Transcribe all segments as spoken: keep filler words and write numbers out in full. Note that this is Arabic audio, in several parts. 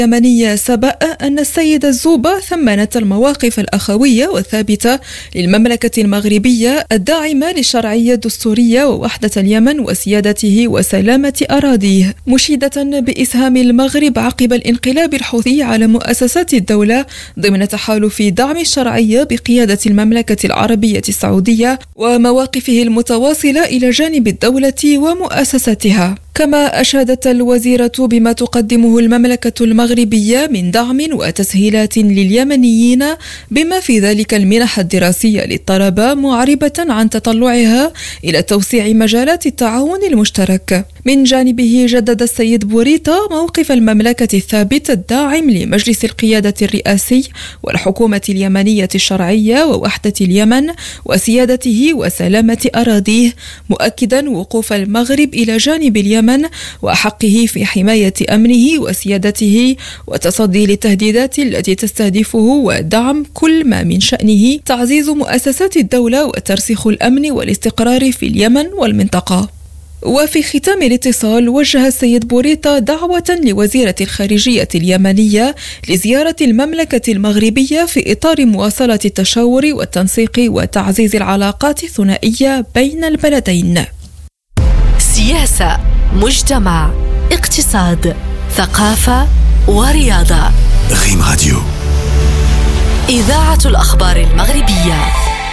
اليمنية سبأ أن السيد الزوبة ثمنت المواقف الأخوية والثابتة للمملكة المغربية الداعمة للشرعية الدستورية ووحدة اليمن وسيادته وسلامة أراضيه، مشيدة بإسهام المغرب عقب الانقلاب الحوثي على مؤسسات الدولة ضمن تحالف دعم الشرعية بقيادة المملكة العربية السعودية ومواقفه المتواصلة إلى جانب الدولة ومؤسساتها. كما أشادت الوزيرة بما تقدمه المملكة المغربية من دعم وتسهيلات لليمنيين بما في ذلك المنح الدراسية للطلبة، معربة عن تطلعها إلى توسيع مجالات التعاون المشترك. من جانبه جدد السيد بوريطة موقف المملكة الثابت الداعم لمجلس القيادة الرئاسي والحكومة اليمنية الشرعية ووحدة اليمن وسيادته وسلامة أراضيه، مؤكدا وقوف المغرب إلى جانب اليمن وحقه في حماية أمنه وسيادته وتصدي للتهديدات التي تستهدفه ودعم كل ما من شأنه تعزيز مؤسسات الدولة وترسيخ الأمن والاستقرار في اليمن والمنطقة. وفي ختام الاتصال وجه السيد بوريطة دعوة لوزيرة الخارجية اليمنية لزيارة المملكة المغربية في إطار مواصلة التشاور والتنسيق وتعزيز العلاقات الثنائية بين البلدين. سياسة، مجتمع، اقتصاد، ثقافة ورياضة. غيم راديو، إذاعة الأخبار المغربية.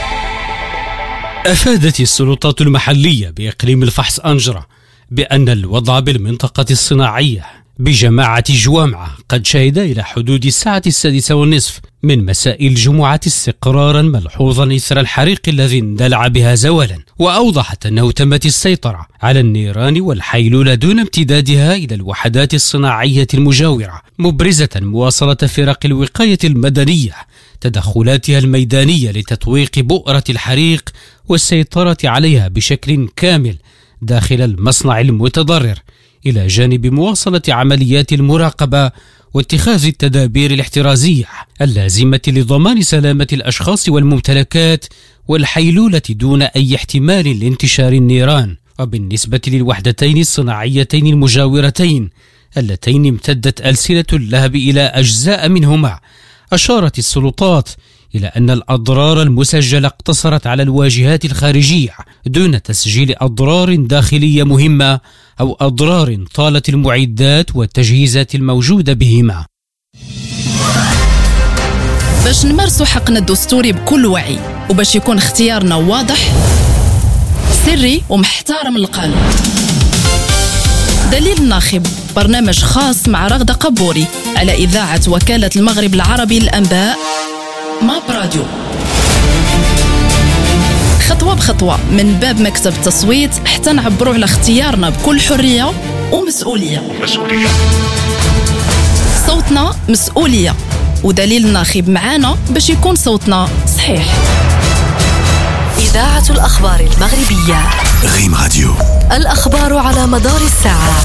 أفادت السلطات المحلية بإقليم الفحص أنجرة بأن الوضع بالمنطقة الصناعية بجماعة جوامعة قد شهد إلى حدود الساعة السادسة والنصف من مساء الجمعة استقرارا ملحوظا إثر الحريق الذي اندلع بها زوالا، وأوضحت أنه تمت السيطرة على النيران والحيلولة دون امتدادها إلى الوحدات الصناعية المجاورة، مبرزة مواصلة فرق الوقاية المدنية تدخلاتها الميدانية لتطويق بؤرة الحريق والسيطرة عليها بشكل كامل داخل المصنع المتضرر، إلى جانب مواصلة عمليات المراقبة واتخاذ التدابير الاحترازية اللازمة لضمان سلامة الأشخاص والممتلكات والحيلولة دون أي احتمال لانتشار النيران. وبالنسبة للوحدتين الصناعيتين المجاورتين اللتين امتدت ألسنة اللهب إلى أجزاء منهما، أشارت السلطات إلى أن الأضرار المسجلة اقتصرت على الواجهات الخارجية دون تسجيل أضرار داخلية مهمة أو أضرار طالت المعدات والتجهيزات الموجودة بهما. باش نمارسوا حقنا الدستوري بكل وعي وباش يكون اختيارنا واضح سري ومحترم القانون. دليل الناخب، برنامج خاص مع رغدة قبوري على إذاعة وكالة المغرب العربي للأنباء ماب راديو. خطوة بخطوة من باب مكتب التصويت حتى نعبروا على اختيارنا بكل حرية ومسؤولية. مسؤولية. صوتنا مسؤولية، ودليل الناخب معانا باش يكون صوتنا صحيح. إذاعة الأخبار المغربية. غيم راديو، الأخبار على مدار الساعة.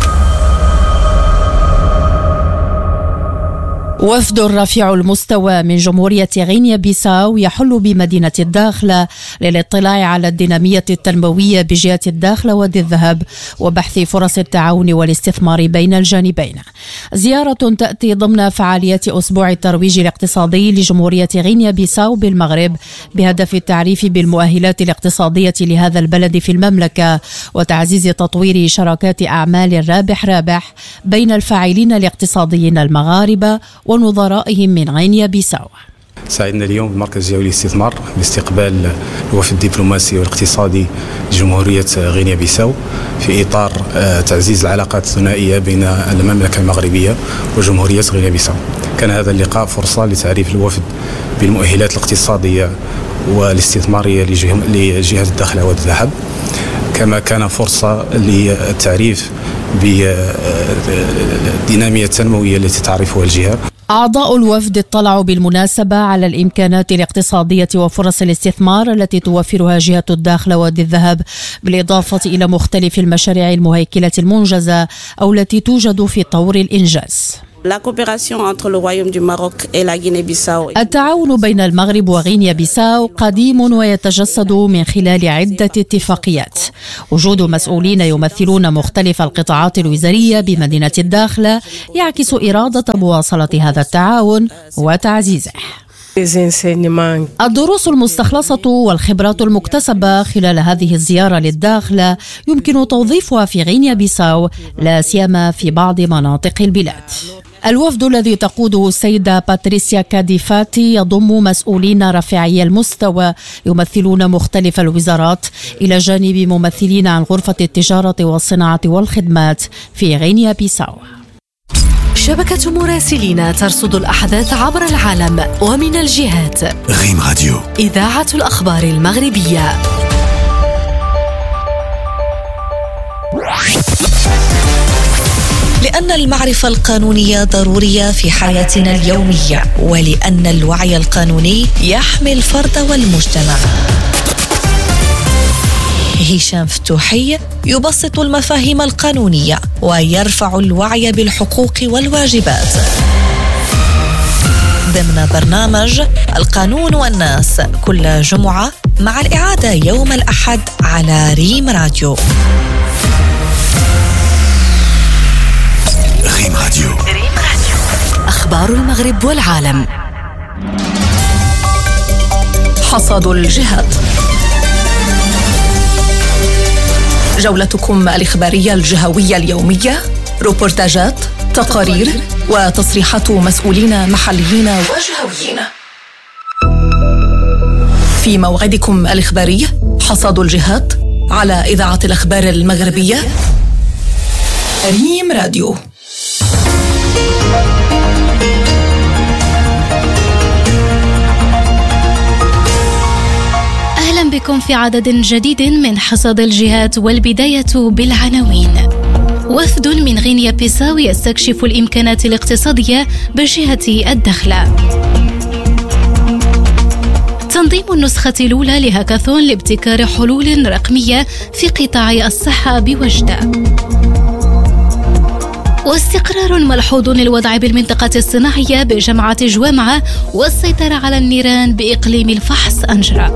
وفد رفيع المستوى من جمهورية غينيا بيساو يحل بمدينة الداخلة للاطلاع على الدينامية التنموية بجهة الداخلة وادي الذهب وبحث فرص التعاون والاستثمار بين الجانبين. زيارة تأتي ضمن فعاليات أسبوع الترويج الاقتصادي لجمهورية غينيا بيساو بالمغرب بهدف التعريف بالمؤهلات الاقتصادية لهذا البلد في المملكة وتعزيز تطوير شراكات أعمال رابح رابح بين الفاعلين الاقتصاديين المغاربة ونظرائهم من غينيا بيساو. ساعدنا اليوم المركز الجوي للاستثمار باستقبال الوفد الدبلوماسي والاقتصادي لجمهورية غينيا بيساو في إطار تعزيز العلاقات الثنائية بين المملكة المغربية وجمهورية غينيا بيساو. كان هذا اللقاء فرصة لتعريف الوفد بالمؤهلات الاقتصادية والاستثمارية لجهة الداخلة وادي الذهب، كما كان فرصة للتعريف بالدينامية التنموية التي تعرفها الجهة. أعضاء الوفد اطلعوا بالمناسبة على الإمكانات الاقتصادية وفرص الاستثمار التي توفرها جهة الداخلة وادي الذهب، بالإضافة إلى مختلف المشاريع المهيكلة المنجزة أو التي توجد في طور الإنجاز. التعاون بين المغرب وغينيا بيساو قديم ويتجسد من خلال عدة اتفاقيات. وجود مسؤولين يمثلون مختلف القطاعات الوزارية بمدينة الداخلة يعكس إرادة مواصلة هذا التعاون وتعزيزه. الدروس المستخلصة والخبرات المكتسبة خلال هذه الزيارة للداخلة يمكن توظيفها في غينيا بيساو، لا سيما في بعض مناطق البلاد. الوفد الذي تقوده السيدة باتريسيا كاديفاتي يضم مسؤولين رفيعي المستوى يمثلون مختلف الوزارات، إلى جانب ممثلين عن غرفة التجارة والصناعة والخدمات في غينيا بيساو. شبكة مراسلين ترصد الأحداث عبر العالم ومن الجهات. ريم راديو، إذاعة الأخبار المغربية. لأن المعرفة القانونية ضرورية في حياتنا اليومية، ولأن الوعي القانوني يحمي الفرد والمجتمع. هشام فتوحي يبسط المفاهيم القانونية ويرفع الوعي بالحقوق والواجبات ضمن برنامج القانون والناس كل جمعة، مع الإعادة يوم الأحد على ريم راديو. ريم راديو، أخبار المغرب والعالم. حصاد الجهات، جولتكم الإخبارية الجهوية اليومية، روبورتاجات، تقارير وتصريحات مسؤولين محليين وجهويين. في موعدكم الإخباري حصاد الجهات على إذاعة الأخبار المغربية ريم راديو. أهلا بكم في عدد جديد من حصاد الجهات، والبداية بالعناوين. وفد من غينيا بيساو يستكشف الإمكانات الاقتصادية بجهة الدخلة. تنظيم النسخة الأولى لهاكاثون لابتكار حلول رقمية في قطاع الصحة بوجدة. واستقرار ملحوظ للوضع بالمنطقة الصناعية بجامعة جوامعة والسيطرة على النيران بإقليم الفحص أنجرة.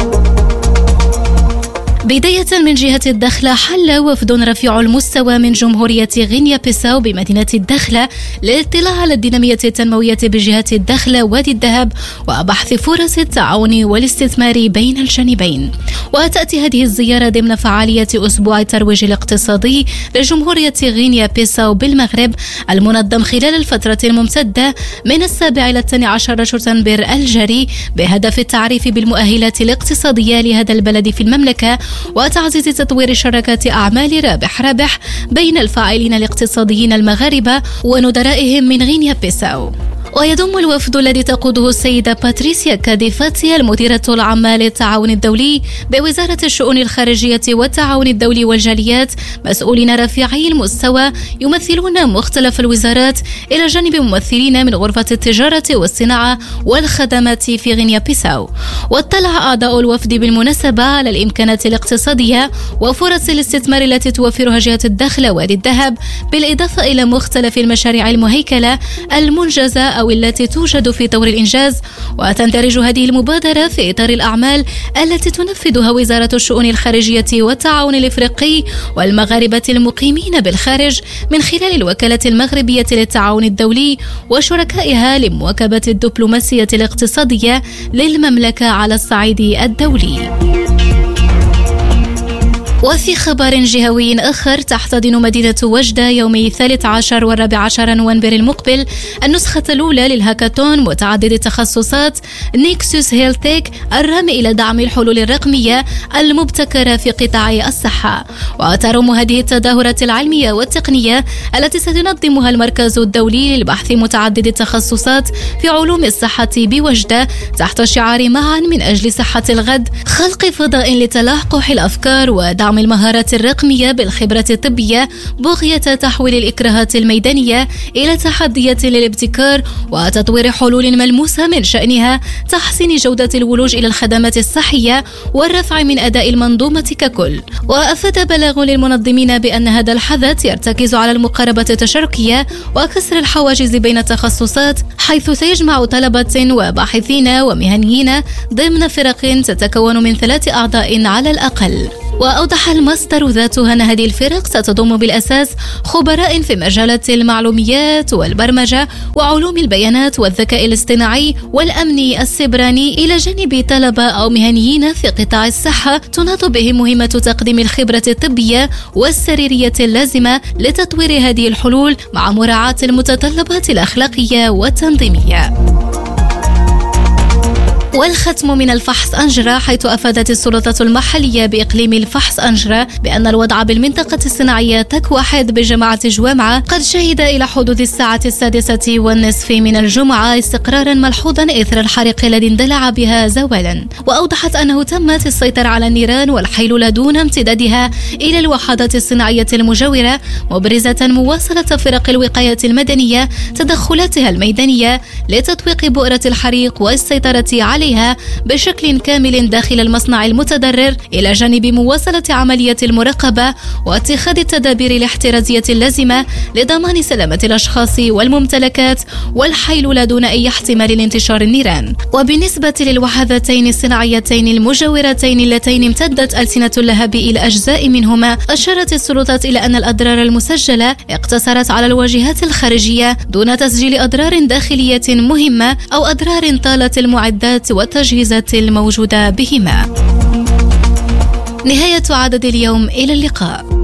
بداية من جهة الدخلة، حل وفد رفيع المستوى من جمهورية غينيا بيساو بمدينة الدخلة للاطلاع على الدينامية التنموية بجهة الدخلة وادي الذهب وبحث فرص التعاون والاستثمار بين الجانبين. وتأتي هذه الزيارة ضمن فعالية أسبوع الترويج الاقتصادي لجمهورية غينيا بيساو بالمغرب، المنظم خلال الفترة الممتدة من السابع إلى الثاني عشر شتنبر الجاري، بهدف التعريف بالمؤهلات الاقتصادية لهذا البلد في المملكة وتعزيز تطوير شراكة أعمال رابح رابح بين الفاعلين الاقتصاديين المغاربة وندرائهم من غينيا بيساو. ويضم الوفد الذي تقوده السيدة باتريسيا كاديفاتي المديرة العامة للتعاون الدولي بوزارة الشؤون الخارجية والتعاون الدولي والجاليات مسؤولين رفيعي المستوى يمثلون مختلف الوزارات، إلى جانب ممثلين من غرفة التجارة والصناعة والخدمات في غينيا بيساو. واطلع أعضاء الوفد بالمناسبة على الإمكانات الاقتصادية وفرص الاستثمار التي توفرها جهة الدخل وادي الذهب، بالإضافة إلى مختلف المشاريع المهيكلة المنجزة أو التي توجد في طور الإنجاز. وتندرج هذه المبادرة في إطار الأعمال التي تنفذها وزارة الشؤون الخارجية والتعاون الإفريقي والمغاربة المقيمين بالخارج من خلال الوكالة المغربية للتعاون الدولي وشركائها لمواكبة الدبلوماسية الاقتصادية للمملكة على الصعيد الدولي. وفي خبر جهوي آخر، تحتضن مدينة وجدة يوم الثالث عشر والرابع عشر نوفمبر المقبل النسخة الأولى للهاكاثون متعدد التخصصات نيكسوس هيلثيك الرامي إلى دعم الحلول الرقمية المبتكرة في قطاع الصحة. وترم هذه التظاهرات العلمية والتقنية التي ستنظمها المركز الدولي للبحث متعدد التخصصات في علوم الصحة بوجدة تحت شعار معا من أجل صحة الغد، خلق فضاء لتلاقح الأفكار ودعم دعم المهارات الرقمية بالخبرة الطبية بغية تحويل الإكراهات الميدانية إلى تحديات للابتكار وتطوير حلول ملموسة من شأنها تحسين جودة الولوج إلى الخدمات الصحية والرفع من أداء المنظومة ككل. وأفاد بلاغ للمنظمين بأن هذا الحدث يرتكز على المقاربة التشاركية وكسر الحواجز بين التخصصات، حيث سيجمع طلبة وباحثين ومهنيين ضمن فرق تتكون من ثلاث أعضاء على الأقل. وأوضح المصدر ذاته أن هذه الفرق ستضم بالأساس خبراء في مجالات المعلوميات والبرمجة وعلوم البيانات والذكاء الاصطناعي والأمن السيبراني، إلى جانب طلبة أو مهنيين في قطاع الصحة تناط بهم مهمة تقديم الخبرة الطبية والسريرية اللازمة لتطوير هذه الحلول مع مراعاة المتطلبات الأخلاقية والتنظيمية. والختم من الفحص أنجرة، حيث أفادت السلطة المحلية بإقليم الفحص أنجرة بأن الوضع بالمنطقة الصناعية تك واحد بجماعة جوامعة قد شهد إلى حدود الساعة السادسة والنصف من الجمعة استقرارا ملحوظا إثر الحريق الذي اندلع بها زوالا. وأوضحت أنه تمت السيطرة على النيران والحيلولة دون امتدادها إلى الوحدات الصناعية المجاورة، مبرزة مواصلة فرق الوقاية المدنية تدخلاتها الميدانية لتطويق بؤرة الحريق والسيطرة عليه بشكل كامل داخل المصنع المتضرر، إلى جانب مواصلة عملية المراقبة واتخاذ التدابير الاحترازية اللازمة لضمان سلامة الأشخاص والممتلكات والحيلولة دون أي احتمال لانتشار النيران. وبالنسبة للوحدتين الصناعيتين المجاورتين اللتين امتدت ألسنة اللهب إلى أجزاء منهما، أشارت السلطات إلى أن الأضرار المسجلة اقتصرت على الواجهات الخارجية دون تسجيل أضرار داخلية مهمة أو أضرار طالت المعدات والتجهيزات الموجودة بهما. نهاية عدد اليوم، إلى اللقاء.